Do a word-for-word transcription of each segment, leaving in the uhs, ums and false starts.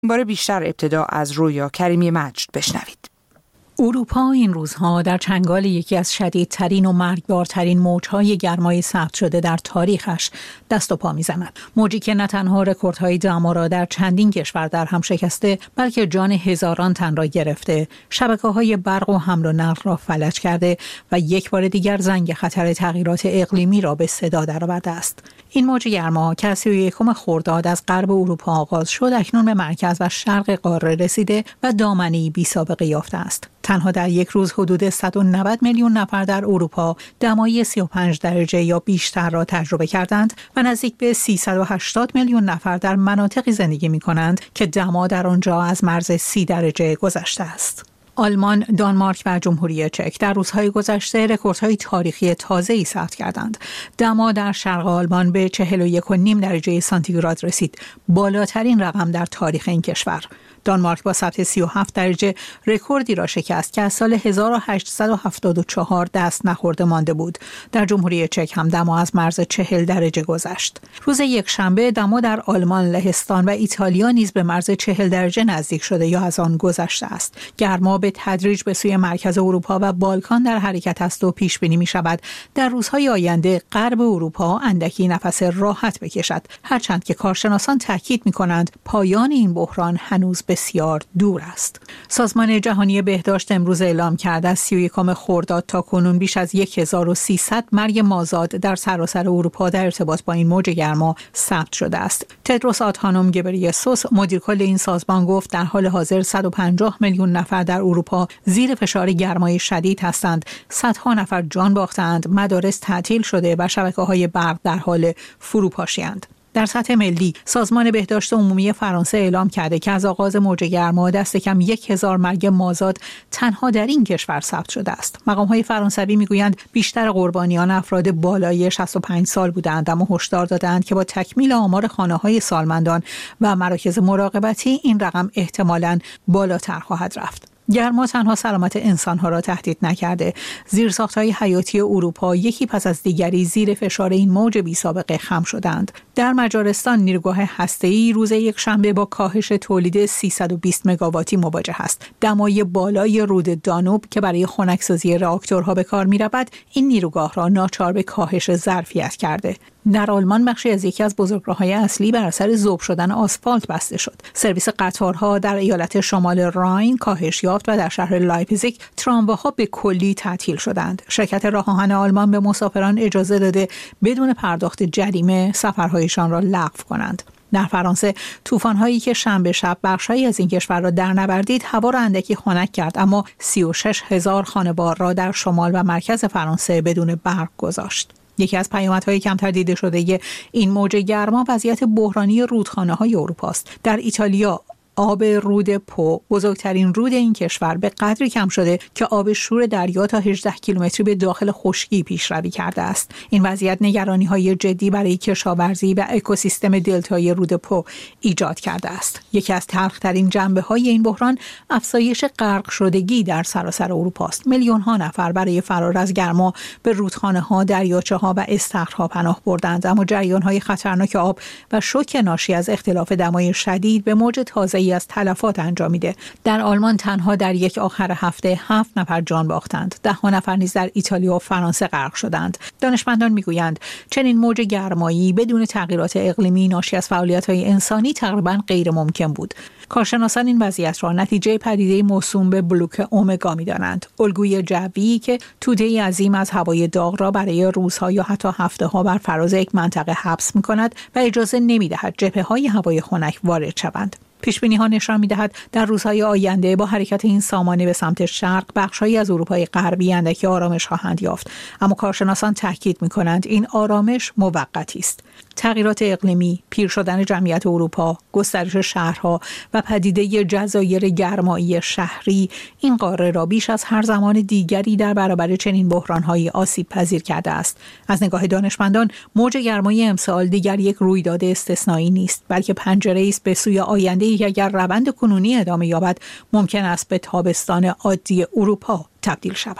باره بیشتر ابتدا از رویا کریمی مجد بشنوید. اروپا این روزها در چنگال یکی از شدیدترین و مرگبارترین موجهای گرمای ثبت شده در تاریخش دست و پا می‌زند. موجی که نه تنها رکوردهای دما را در چندین کشور در هم شکسته، بلکه جان هزاران تن را گرفته، شبکه‌های برق و حمل و نقل را فلج کرده و یک بار دیگر زنگ خطر تغییرات اقلیمی را به صدا درآورده است. این موج گرما که سی و یکم خرداد از غرب اروپا آغاز شد، اکنون به مرکز و شرق قاره رسیده و دامنه‌ای بی‌سابقه یافته است. تنها در یک روز حدود صد و نود میلیون نفر در اروپا دمای سی و پنج درجه یا بیشتر را تجربه کردند و نزدیک به سیصد و هشتاد میلیون نفر در مناطقی زندگی می‌کنند که دما در آنجا از مرز سی درجه گذشته است. آلمان، دانمارک و جمهوری چک در روزهای گذشته رکوردهای تاریخی تازه‌ای ثبت کردند. دما در شرق آلمان به چهل و یک و نیم درجه سانتیگراد رسید، بالاترین رقم در تاریخ این کشور. دانمارک با ثبت سی و هفت درجه رکوردی را شکست که از سال هزار و هشتصد و هفتاد و چهار دست نخورده مانده بود. در جمهوری چک هم دما از مرز چهل درجه گذشت. روز یکشنبه دما در آلمان، لهستان و ایتالیا نیز به مرز چهل درجه نزدیک شده یا از آن گذشته است. گرما به تدریج به سوی مرکز اروپا و بالکان در حرکت است و پیش بینی می شود در روزهای آینده غرب اروپا اندکی نفس راحت بکشد، هرچند که کارشناسان تاکید می کنند پایان این بحران هنوز بسیار دور است. سازمان جهانی بهداشت امروز اعلام کرده از سی و یکم خرداد تا کنون بیش از هزار و سیصد مرگ مازاد در سراسر اروپا در ارتباط با این موج گرما ثبت شده است. تدروس آدهانوم گبریسوس، مدیر کل این سازمان، گفت در حال حاضر صد و پنجاه میلیون نفر در اروپا زیر فشار گرمای شدید هستند. صدها نفر جان باختند، مدارس تعطیل شده و شبکه‌های برق در حال فروپاشی‌اند. در سطح ملی، سازمان بهداشت عمومی فرانسه اعلام کرده که از آغاز موج گرما دست کم یک هزار مرگ مازاد تنها در این کشور ثبت شده است. مقام‌های فرانسوی میگویند بیشتر قربانیان افراد بالای شصت و پنج سال بودند، اما هشدار دادند که با تکمیل آمار خانه‌های سالمندان و مراکز مراقبتی این رقم احتمالاً بالاتر خواهد رفت. گرما تنها سلامت انسانها را تهدید نکرده. زیرساخت‌های حیاتی اروپا یکی پس از دیگری زیر فشار این موج بی‌سابقه خم شدند. در مجارستان نیروگاه هسته‌ای روز یکشنبه با کاهش تولید سیصد و بیست مگاواتی مواجه است. دمای بالای رود دانوب که برای خنک‌سازی راکتورها به کار می‌رود، این نیروگاه را ناچار به کاهش ظرفیت کرده. در آلمان بخشی از یکی از بزرگراه‌های اصلی بر اثر ذوب شدن آسفالت بسته شد. سرویس قطارها در ایالت شمال راین کاهش یافت و در شهر لایپزیگ ترامواها به کلی تعطیل شدند. شرکت راه آهن آلمان به مسافران اجازه داده بدون پرداخت جریمه سفرهایشان را لغو کنند. در فرانسه طوفان‌هایی که شنبه شب بخش‌هایی از این کشور را درنوردید هوا را اندکی خنک کرد، اما سی و شش هزار خانوار را در شمال و مرکز فرانسه بدون برق گذاشت. یکی از پیامدهای کمتر دیده شده این موج گرما وضعیت بحرانی رودخانه‌های اروپا است. در ایتالیا آب رود پو، بزرگترین رود این کشور، به قدری کم شده که آب شور دریا تا هجده کیلومتری به داخل خشکی پیشروی کرده است. این وضعیت نگرانی‌های جدی برای کشاورزی و اکوسیستم دلتای رود پو ایجاد کرده است. یکی از تلخ‌ترین جنبه‌های این بحران افزایش غرق شدگی در سراسر اروپا است. میلیون‌ها نفر برای فرار از گرما به رودخانه‌ها، دریاچه‌ها و استخرها پناه بردند، اما جریان‌های خطرناک آب و شوک ناشی از اختلاف دمای شدید به موج تازه از تلفات انجامیده. در آلمان تنها در یک آخر هفته هفت نفر جان باختند. ده ها نفر نیز در ایتالیا و فرانسه غرق شدند. دانشمندان میگویند چنین موج گرمایی بدون تغییرات اقلیمی ناشی از فعالیت‌های انسانی تقریباً غیر ممکن بود. کارشناسان این وضعیت را نتیجه پدیده موسوم به بلوک اومگا می‌دانند. الگوی جوی که توده‌ای عظیم از هوای داغ را برای روزها یا حتی هفته‌ها بر فراز یک منطقه حبس می‌کند و اجازه نمی‌دهد جبهه‌های هوای خنک وارد شوند. پیشبینی ها نشان می‌دهد در روزهای آینده با حرکت این سامانه به سمت شرق بخش‌هایی از اروپای غربی اندکی آرامش خواهند یافت، اما کارشناسان تاکید می‌کنند این آرامش موقتی است. تغییرات اقلیمی، پیر شدن جمعیت اروپا، گسترش شهرها و پدیده جزایر گرمایی شهری این قاره را بیش از هر زمان دیگری در برابر چنین بحران‌هایی آسیب پذیر کرده است. از نگاه دانشمندان موج گرمایی امسال دیگر یک رویداد استثنایی نیست، بلکه پنجره‌ای است به سوی آینده که اگر روند کنونی ادامه یابد ممکن است به تابستان عادی اروپا تبدیل شود.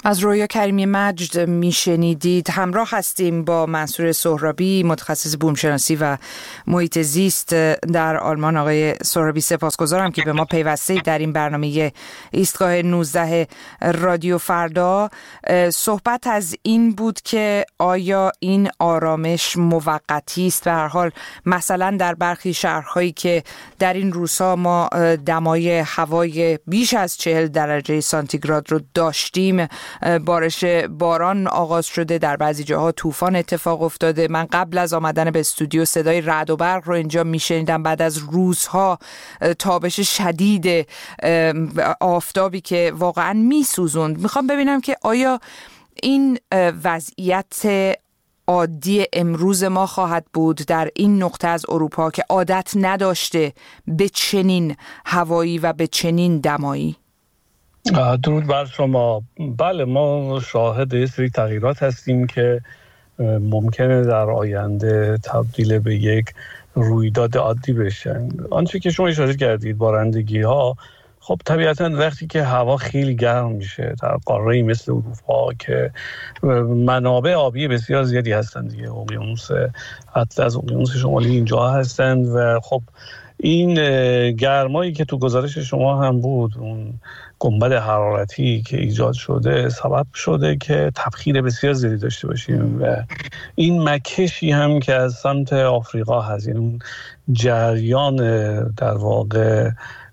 از رویا کریمی مجد میشنیدید. همراه هستیم با منصور سهرابی، متخصص بومشناسی و محیط زیست در آلمان. آقای سهرابی سپاسگزارم که به ما پیوسته در این برنامه ایستگاه نوزده رادیو فردا. صحبت از این بود که آیا این آرامش موقتی است؟ به هر حال مثلا در برخی شهرهایی که در این روزها ما دمای هوای بیش از چهل درجه سانتیگراد رو داشتیم، بارش باران آغاز شده، در بعضی جاها طوفان اتفاق افتاده. من قبل از آمدن به استودیو صدای رعد و برق رو اینجا میشنیدم بعد از روزها تابش شدید آفتابی که واقعا میسوزوند. میخوام ببینم که آیا این وضعیت عادی امروز ما خواهد بود در این نقطه از اروپا که عادت نداشته به چنین هوایی و به چنین دمایی؟ درود بر شما. بله، ما شاهد یه سری تغییرات هستیم که ممکنه در آینده تبدیل به یک رویداد عادی بشن. آنچه که شما اشاره کردید، بارندگی ها، خب طبیعتاً وقتی که هوا خیلی گرم میشه در قاره‌ای مثل اروپا که منابع آبی بسیار زیادی هستند دیگه، اقیانوس اطلس، اقیانوس شمالی اینجا هستند و خب این گرمایی که تو گزارش شما هم بود، اون گنبد حرارتی که ایجاد شده، سبب شده که تبخیر بسیار زیادی داشته باشیم و این مکشی هم که از سمت آفریقا هست، یعنی اون جریان در واقع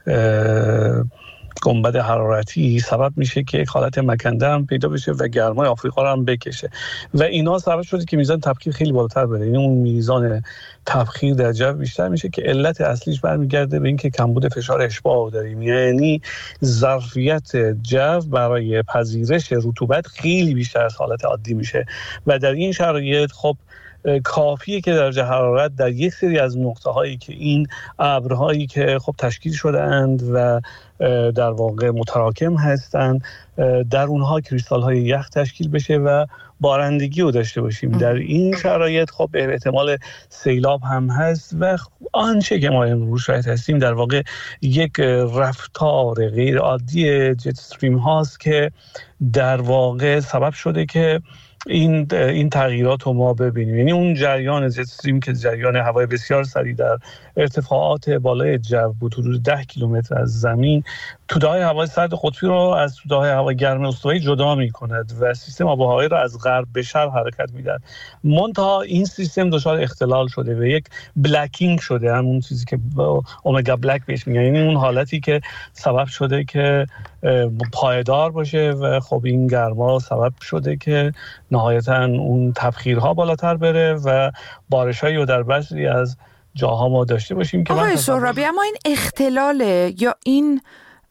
گنبد حرارتی سبب میشه که یک حالت مکنده هم پیدا بشه و گرمای آفریقا رو هم بکشه و اینا سبب شده که میزان تبخیر خیلی بالاتر بره. یعنی اون میزان تبخیر در جو بیشتر میشه که علت اصلیش برمیگرده به اینکه کمبود فشار اشباع داریم، یعنی ظرفیت جو برای پذیرش رطوبت خیلی بیشتر از حالت عادی میشه و در این شرایط خب کافیه که درجه حرارت در یک سری از نقطه هایی که این ابرهایی که خب تشکیل شده اند و در واقع متراکم هستند، در اونها کریستال های یخ تشکیل بشه و بارندگی رو داشته باشیم. در این شرایط خب احتمال سیلاب هم هست و آنچه که ما امروز شاهد هستیم در واقع یک رفتار غیر عادی جت استریم هاست که در واقع سبب شده که این این تغییرات رو ما ببینیم. یعنی اون جریان جت استریم که جریان هوای بسیار سریع در ارتفاعات بالای جو بود، حدود ده کیلومتر از زمین، توده‌های هوای سرد قطبی رو از توده‌های هوای گرم استوایی جدا می‌کند و سیستم آب و هوایی رو از غرب به شرق حرکت می‌دهد. منتها این سیستم دچار اختلال شده و یک بلکینگ شده، همون چیزی که اومگا بلک بهش میگن، یعنی اون حالتی که سبب شده که پایدار باشه و خب این گرما سبب شده که نهایتاً اون تبخیرها بالاتر بره و بارش‌هایی رو در بعضی از جاها ما داشته باشیم. که آقای سهرابی، اما این اختلاله یا این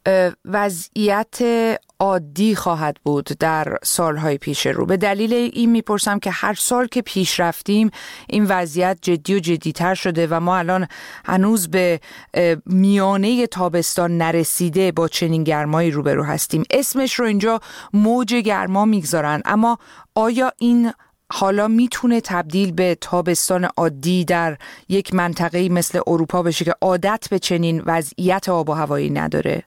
وضعیت عادی خواهد بود در سالهای پیش رو؟ به دلیل این میپرسم که هر سال که پیش رفتیم این وضعیت جدی و جدیتر شده و ما الان هنوز به میانه تابستان نرسیده با چنین گرمایی روبرو هستیم. اسمش رو اینجا موج گرما میگذارن، اما آیا این حالا میتونه تبدیل به تابستان عادی در یک منطقه‌ای مثل اروپا بشه که عادت به چنین وضعیت آب و هوایی نداره؟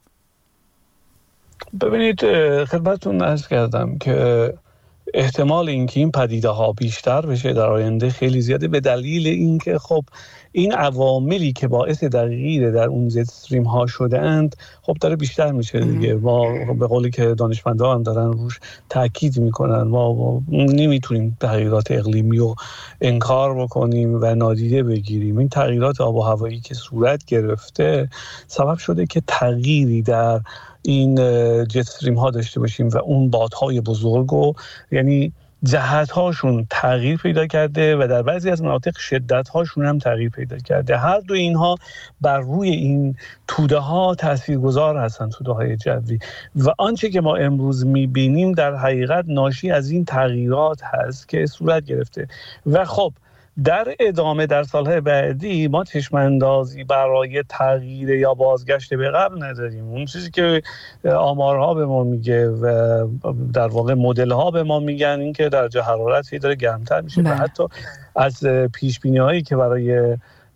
ببینید، خدمتتون عرض کردم که احتمال اینکه این پدیده ها بیشتر بشه در آینده خیلی زیاده، به دلیل اینکه خب این عواملی که باعث تغییر در اون جت استریم ها شده اند خب داره بیشتر میشه دیگه. ما به قولی که دانشمندان هم دارن روش تاکید میکنن، ما نمیتونیم تغییرات اقلیمی رو انکار بکنیم و نادیده بگیریم. این تغییرات آب و هوایی که صورت گرفته سبب شده که تغییری در این جت استریم ها داشته باشیم و اون بادهای بزرگ و یعنی جهت هاشون تغییر پیدا کرده و در بعضی از مناطق شدت هاشون هم تغییر پیدا کرده. هر دو اینها بر روی این توده ها تاثیرگذار هستن، توده های جوی، و آنچه که ما امروز میبینیم در حقیقت ناشی از این تغییرات هست که صورت گرفته و خب در ادامه در سالهای بعدی ما چشم اندازی برای تغییر یا بازگشت به قبل نداریم. اون چیزی که آمارها به ما میگه و در واقع مدل‌ها به ما میگن این که درجه حرارت داره گرمتر میشه و حتی از پیش بینی‌هایی که برای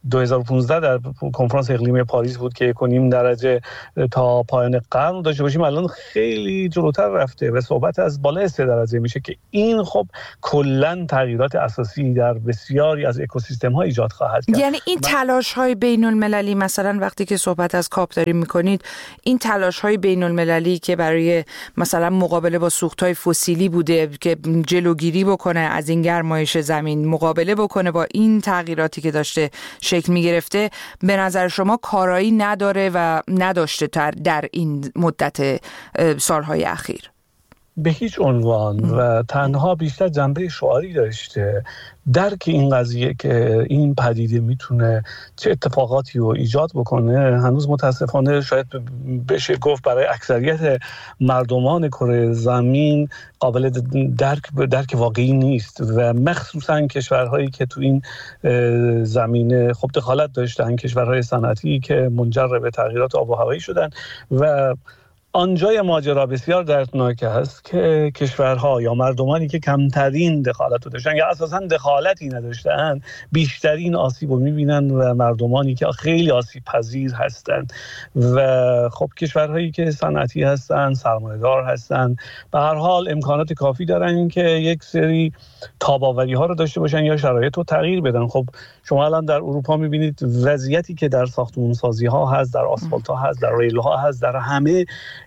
دو هزار و پانزده در کنفرانس اقلیمی پاریس بود که یک و نیم درجه تا پایان قرن داشته باشیم، الان خیلی جلوتر رفته و صحبت از بالای سه درجه میشه که این خب کلا تغییرات اساسی در بسیاری از اکوسیستم ها ایجاد خواهد کرد. یعنی این تلاش های بین المللی، مثلا وقتی که صحبت از کاپ داریم میکنید، این تلاش های بین المللی که برای مثلا مقابله با سوخت های فسیلی بوده که جلوگیری بکنه از این گرمایش زمین، مقابله بکنه با این تغییراتی که داشته شکل میگرفته، به نظر شما کارایی نداره و نداشته تر در این مدت سالهای اخیر؟ به هیچ عنوان و تنها بیشتر جنبه شعاری داشته. درک این قضیه که این پدیده میتونه چه اتفاقاتی رو ایجاد بکنه هنوز متاسفانه شاید بشه گفت برای اکثریت مردمان کره زمین قابل درک درک واقعی نیست و مخصوصا کشورهایی که تو این زمینه خب دخالت داشتن، کشورهای صنعتی که منجر به تغییرات آب و هوایی شدن. و آنجای ماجرا بسیار دردناک است که کشورها یا مردمانی که کمترین دخالت رو داشتن یا اساساً دخالتی نداشتن بیشترین آسیب رو میبینن و مردمانی که خیلی آسیب پذیر هستن و خب کشورهایی که صنعتی هستن، سرمایه‌دار هستن، به هر حال امکانات کافی دارن که یک سری تاب‌آوری ها رو داشته باشن یا شرایط رو تغییر بدن. خب شما الان در اروپا میبینید وضعیتی که در ساختمان‌سازی ها هست، در آسفالت ها هست، در ریل ها هست، در همه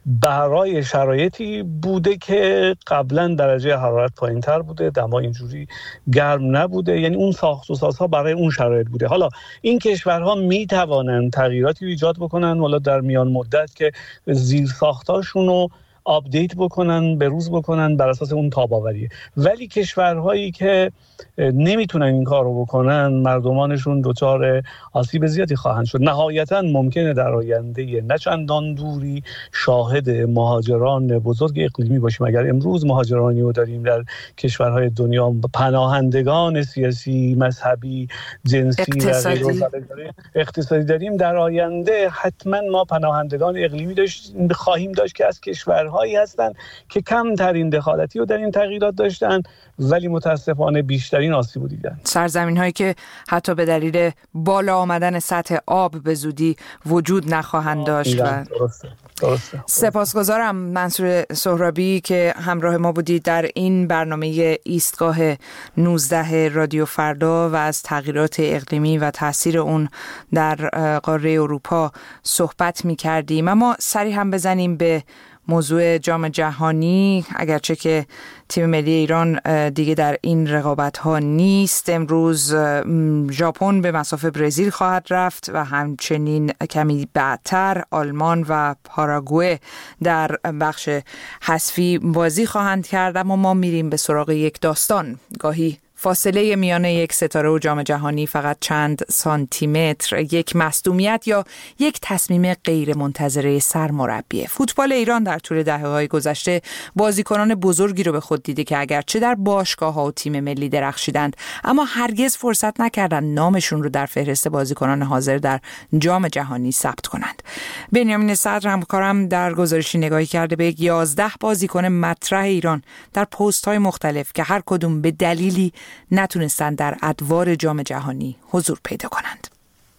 برای شرایطی بوده که قبلا درجه حرارت پایین تر بوده، دما اینجوری گرم نبوده، یعنی اون ساخت و سازها برای اون شرایط بوده. حالا این کشورها می توانند تغییراتی ایجاد بکنن والا در میان مدت که زیر ساختاشون رو آپدیت بکنن، بروز بکنن بر اساس اون تاب‌آوریه. ولی کشورهایی که نمیتونن این کار رو بکنن مردمانشون دچار آسیب زیادی خواهند شد. نهایتاً ممکنه در آینده نه چندان دوری شاهد مهاجران بزرگ اقلیمی باشیم. اگر امروز مهاجرانی رو داریم در کشورهای دنیا، پناهندگان سیاسی، مذهبی، جنسی اقتصادی. و غیره اقتصادی داریم، در آینده حتما ما پناهندگان اقلیمی داشت خواهیم داشت که از کشورهایی هستند که کمترین دخالتی رو در این تغییرات داشتن ولی متاسفانه بیشترین آسیب دیدن. سرزمین هایی که حتی به دلیل بالا آمدن سطح آب به زودی وجود نخواهند داشت. و درسته. درسته. درسته. سپاسگزارم منصور سهرابی که همراه ما بودید در این برنامه ایستگاه نوزده رادیو فردا و از تغییرات اقلیمی و تاثیر اون در قاره اروپا صحبت می کردیم. اما سری هم بزنیم به موضوع جام جهانی، اگرچه که تیم ملی ایران دیگه در این رقابت ها نیست. امروز ژاپن به مصاف برزیل خواهد رفت و همچنین کمی بعدتر آلمان و پاراگوئه در بخش حذفی بازی خواهند کرد. اما ما میریم به سراغ یک داستان. گاهی فاصله میان یک ستاره و جام جهانی فقط چند سانتی متر، یک مصدومیت یا یک تصمیم غیر منتظره سرمربیه. فوتبال ایران در طول دهه‌های گذشته بازیکنان بزرگی رو به خود دیده که اگرچه در باشگاه‌ها و تیم ملی درخشیدند اما هرگز فرصت نکردند نامشون رو در فهرست بازیکنان حاضر در جام جهانی ثبت کنند. بنیامین صدر همکارم در گزارشی نگاهی کرده به یازده بازیکن مطرح ایران در پست‌های مختلف که هر کدوم به دلیلی نتونستن در ادوار جام جهانی حضور پیدا کنند.